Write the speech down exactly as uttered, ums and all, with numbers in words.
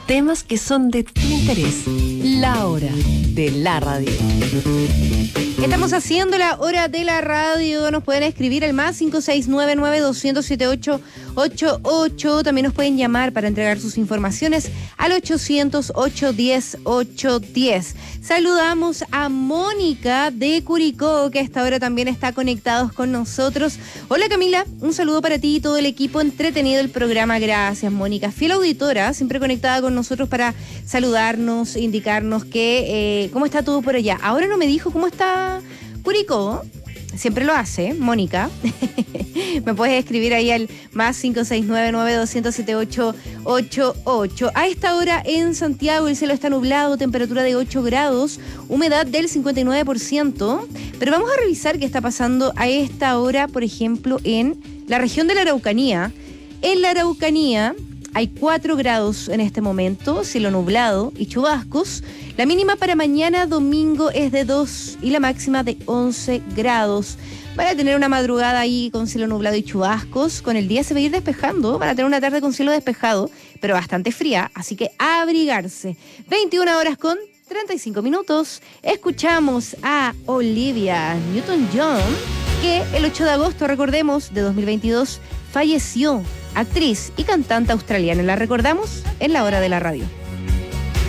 temas que son de tu interés. La hora de la radio. Estamos haciendo la hora de la radio. Nos pueden escribir al más cinco seis nueve nueve dos cero siete ocho ocho ocho. También nos pueden llamar para entregar sus informaciones al ochocientos, ochocientos diez, ochocientos diez. Saludamos a Mónica de Curicó, que a esta hora también está conectados con nosotros. Hola Camila, un saludo para ti y todo el equipo entretenido del programa. Gracias Mónica, fiel auditora, siempre conectada con nosotros para saludarnos, indicarnos que eh, cómo está todo por allá. Ahora no me dijo cómo está Curicó. Siempre lo hace, Mónica. Me puedes escribir ahí al más cinco seis nueve nueve dos cero siete ocho ocho ocho. A esta hora en Santiago el cielo está nublado, temperatura de ocho grados, humedad del cincuenta y nueve por ciento. Pero vamos a revisar qué está pasando a esta hora, por ejemplo, en la región de la Araucanía. En la Araucanía hay cuatro grados en este momento, cielo nublado y chubascos. La mínima para mañana domingo es de dos y la máxima de once grados. Van a tener una madrugada ahí con cielo nublado y chubascos. Con el día se va a ir despejando. Van a tener una tarde con cielo despejado, pero bastante fría, así que a abrigarse. veintiuna horas con treinta y cinco minutos. Escuchamos a Olivia Newton-John, que el ocho de agosto, recordemos, de dos mil veintidós, falleció. Actriz y cantante australiana. La recordamos en la hora de la radio.